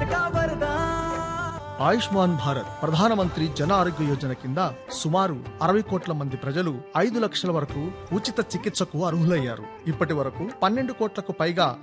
ఆయుష్మాన్ భారత్ ప్రధానమంత్రి జన ఆరోగ్య యోజన కింద సుమారు 60 కోట్ల మంది ప్రజలు 5 లక్షల వరకు ఉచిత చికిత్సకు అర్హులయ్యారు. ఇప్పటి వరకు 12 కోట్లకు పైగా